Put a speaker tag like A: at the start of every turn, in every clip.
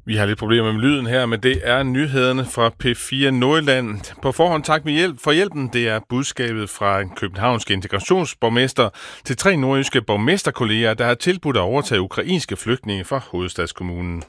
A: Vi har lidt problemer med lyden her, men det er nyhederne fra P4 Nordjylland. På forhånd tak for hjælpen. Det er budskabet fra en københavnsk integrationsborgmester til 3 nordjyske borgmesterkolleger, der har tilbudt at overtage ukrainske flygtninge fra hovedstadskommunen.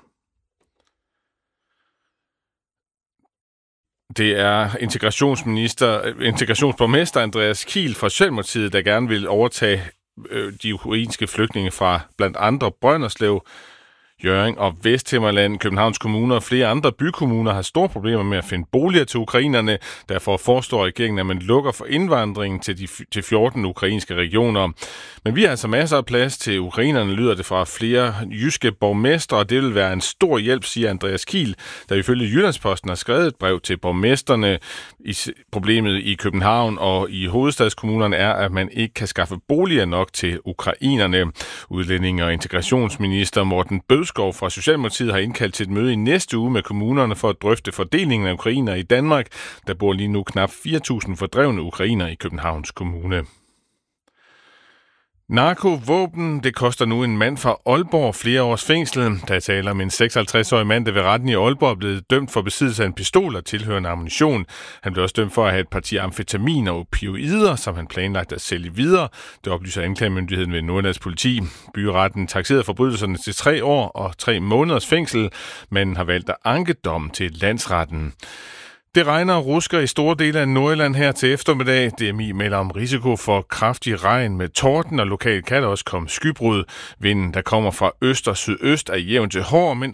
A: Det er integrationsborgmester Andreas Kiel fra Socialdemokratiet, der gerne vil overtage de ukrainske flygtninge fra blandt andre Brønderslev, Hjørring og Vesthimmerland. Københavns Kommune og flere andre bykommuner har store problemer med at finde boliger til ukrainerne. Derfor foreslår regeringen, at man lukker for indvandringen til 14 ukrainske regioner. Men vi har altså masser af plads til ukrainerne, lyder det fra flere jyske borgmestre, og det vil være en stor hjælp, siger Andreas Kiel, der ifølge Jyllandsposten har skrevet et brev til borgmesterne. Problemet i København og i hovedstadskommunerne er, at man ikke kan skaffe boliger nok til ukrainerne. Udlændinge- og integrationsminister Morten Bødskov fra Socialdemokratiet har indkaldt til et møde i næste uge med kommunerne for at drøfte fordelingen af ukrainere i Danmark. Der bor lige nu knap 4.000 fordrevne ukrainere i Københavns Kommune. Narkovåben, det koster nu en mand fra Aalborg flere års fængsel. Der taler om en 56-årig mand, der ved retten i Aalborg er blevet dømt for besiddelse af en pistol og tilhørende ammunition. Han blev også dømt for at have et parti amfetamin og opioider, som han planlagt at sælge videre. Det oplyser anklagemyndigheden ved Nordjyllands politi. Byretten takserede forbrydelserne til 3 år og 3 måneders fængsel, men har valgt at anke dommen til landsretten. Det regner og rusker i store dele af Nordjylland her til eftermiddag. DMI melder om risiko for kraftig regn med torden, og lokalt kan der også komme skybrud. Vinden, der kommer fra øst og sydøst, er jævn til hård, men